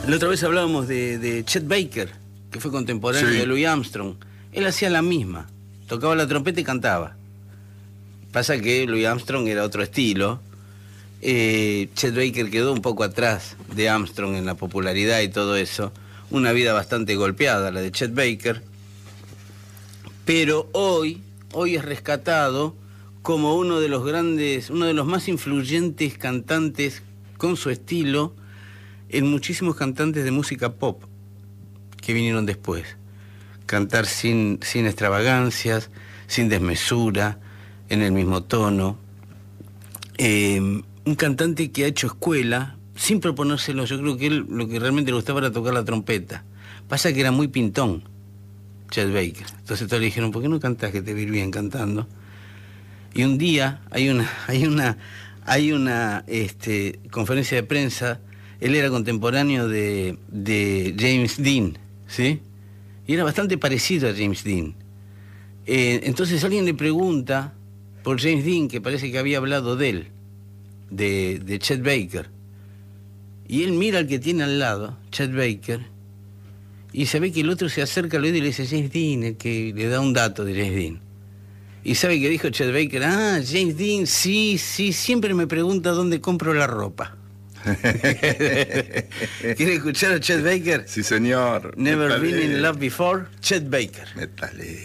La otra vez hablábamos de Chet Baker, que fue contemporáneo de Louis Armstrong. Él hacía la misma, tocaba la trompeta y cantaba. Pasa que Louis Armstrong era otro estilo. Chet Baker quedó un poco atrás de Armstrong en la popularidad y todo eso. Una vida bastante golpeada la de Chet Baker. Pero hoy es rescatado como uno de los grandes, uno de los más influyentes cantantes con su estilo en muchísimos cantantes de música pop que vinieron después. Cantar sin extravagancias, sin desmesura, en el mismo tono. Un cantante que ha hecho escuela sin proponérselo. Yo creo que él lo que realmente le gustaba era tocar la trompeta. Pasa que era muy pintón, Chet Baker. Entonces todos le dijeron, ¿por qué no cantás, que te va bien cantando? Y un día hay una conferencia de prensa. Él era contemporáneo de James Dean, ¿sí? Y era bastante parecido a James Dean. Entonces alguien le pregunta por James Dean, que parece que había hablado de él, de Chet Baker. Y él mira al que tiene al lado, Chet Baker, y se ve que el otro se acerca al oído y le dice, James Dean, el que le da un dato de James Dean. Y sabe que dijo Chet Baker, James Dean, sí, siempre me pregunta dónde compro la ropa. ¿Quiere escuchar a Chet Baker? Sí, señor. Never Been in Love Before, Chet Baker. Métale.